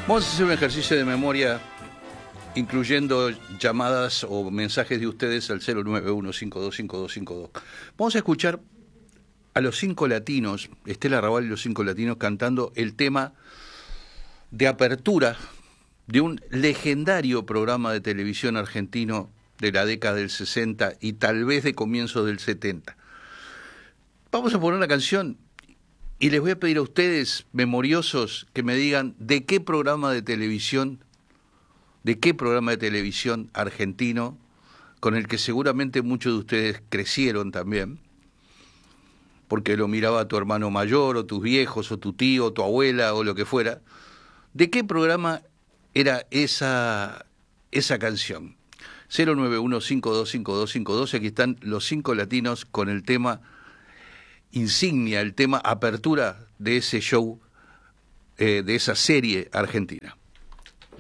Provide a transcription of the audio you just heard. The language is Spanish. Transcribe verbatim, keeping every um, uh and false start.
Vamos a hacer un ejercicio de memoria, incluyendo llamadas o mensajes de ustedes al cero nueve uno cinco dos cinco dos cinco dos. Vamos a escuchar a los Cinco Latinos, Estela Raval y los Cinco Latinos, cantando el tema de apertura de un legendario programa de televisión argentino de la década del sesenta y tal vez de comienzos del setenta. Vamos a poner una canción y les voy a pedir a ustedes, memoriosos, que me digan de qué programa de televisión, de qué programa de televisión argentino, con el que seguramente muchos de ustedes crecieron también, porque lo miraba tu hermano mayor, o tus viejos, o tu tío, o tu abuela, o lo que fuera. ¿De qué programa era esa, esa canción? cero nueve uno cinco dos cinco dos cinco dos, aquí están los Cinco Latinos con el tema insignia, el tema apertura de ese show, eh, de esa serie argentina.